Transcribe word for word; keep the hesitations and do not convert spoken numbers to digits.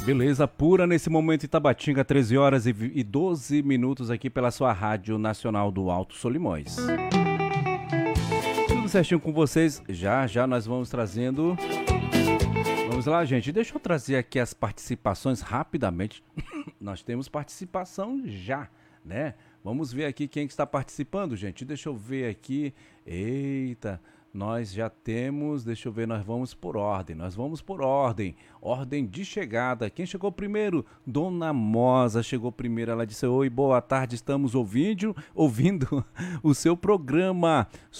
Beleza pura nesse momento em Tabatinga, treze horas e doze minutos aqui pela sua Rádio Nacional do Alto Solimões. Tudo certinho com vocês, já já nós vamos trazendo... Vamos lá, gente, deixa eu trazer aqui as participações rapidamente. Nós temos participação já, né? Vamos ver aqui quem que está participando, gente. Deixa eu ver aqui. Eita... Nós já temos, deixa eu ver, nós vamos por ordem, nós vamos por ordem, ordem de chegada. Quem chegou primeiro? Dona Mosa chegou primeiro, ela disse, oi, boa tarde, estamos ouvindo, ouvindo o seu programa